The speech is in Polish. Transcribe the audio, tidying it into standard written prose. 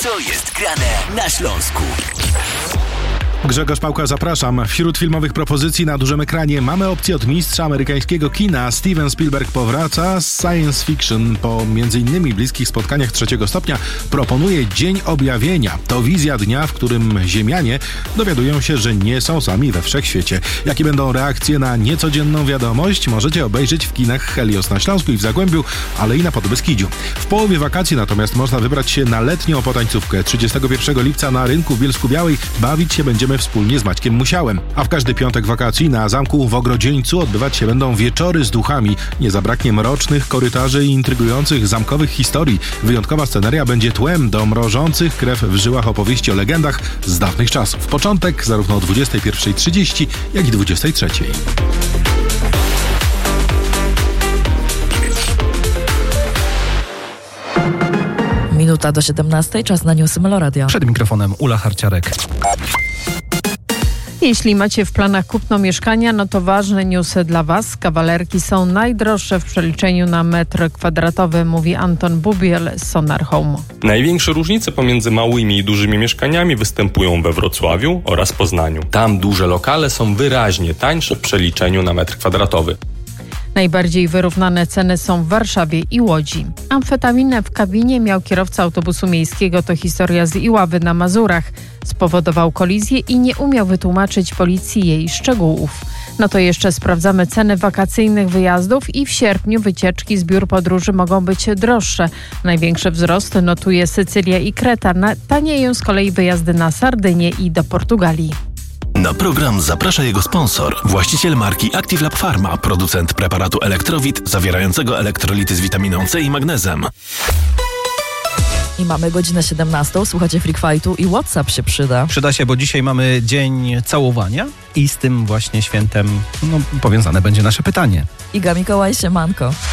Co jest grane na Śląsku? Grzegorz Pałka, zapraszam. Wśród filmowych propozycji na dużym ekranie mamy opcję od mistrza amerykańskiego kina. Steven Spielberg powraca z science fiction. Po m.in. bliskich spotkaniach 3. stopnia proponuje Dzień Objawienia. To wizja dnia, w którym ziemianie dowiadują się, że nie są sami we wszechświecie. Jakie będą reakcje na niecodzienną wiadomość, możecie obejrzeć w kinach Helios na Śląsku i w Zagłębiu, ale i na Podbeskidziu. W połowie wakacji natomiast można wybrać się na letnią potańcówkę. 31 lipca na rynku w Bielsku-Białej bawić się będziemy wspólnie z Maćkiem Musiałem. A w każdy piątek wakacji na zamku w Ogrodzieńcu odbywać się będą wieczory z duchami. Nie zabraknie mrocznych korytarzy i intrygujących zamkowych historii. Wyjątkowa sceneria będzie tłem do mrożących krew w żyłach opowieści o legendach z dawnych czasów. Początek zarówno o 21:30, jak i 23:00. Minuta do 17:00, czas na newsy Meloradio. Przed mikrofonem Ula Harciarek. Jeśli macie w planach kupno mieszkania, no to ważne newsy dla Was. Kawalerki są najdroższe w przeliczeniu na metr kwadratowy, mówi Anton Bubiel z Sonar Home. Największe różnice pomiędzy małymi i dużymi mieszkaniami występują we Wrocławiu oraz Poznaniu. Tam duże lokale są wyraźnie tańsze w przeliczeniu na metr kwadratowy. Najbardziej wyrównane ceny są w Warszawie i Łodzi. Amfetaminę w kabinie miał kierowca autobusu miejskiego. To historia z Iławy na Mazurach. Spowodował kolizję i nie umiał wytłumaczyć policji jej szczegółów. No to jeszcze sprawdzamy ceny wakacyjnych wyjazdów i w sierpniu wycieczki z biur podróży mogą być droższe. Największy wzrost notuje Sycylia i Kreta. Tanieją z kolei wyjazdy na Sardynię i do Portugalii. Na program zaprasza jego sponsor, właściciel marki Active Lab Pharma, producent preparatu Elektrowit zawierającego elektrolity z witaminą C i magnezem. I mamy godzinę 17:00, słuchacie Freak Fightu i WhatsApp się przyda. Przyda się, bo dzisiaj mamy dzień całowania i z tym właśnie świętem powiązane będzie nasze pytanie. Iga Mikołaj, siemanko.